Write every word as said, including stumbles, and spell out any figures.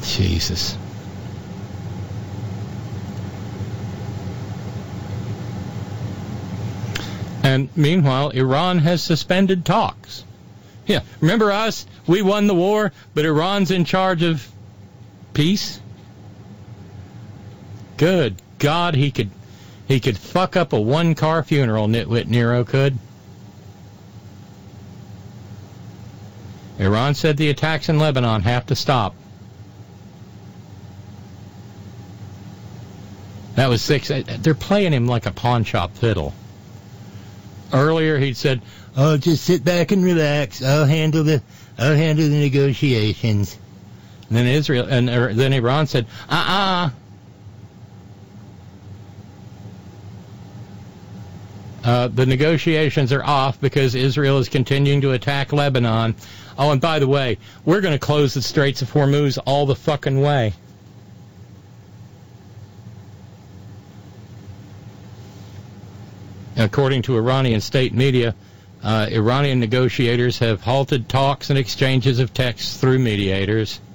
Jesus. And meanwhile, Iran has suspended talks. Yeah, remember us? We won the war, but Iran's in charge of peace? Good God, he could he could fuck up a one-car funeral, Nitwit Nero could. Iran said the attacks in Lebanon have to stop. That was six. They're playing him like a pawn shop fiddle. Earlier he'd said, "Oh, just sit back and relax. I'll handle the, I'll handle the negotiations." And then Israel and er, then Iran said, "Uh-uh." Uh, the negotiations are off because Israel is continuing to attack Lebanon. Oh, and by the way, we're going to close the Straits of Hormuz all the fucking way. According to Iranian state media, uh, Iranian negotiators have halted talks and exchanges of texts through mediators.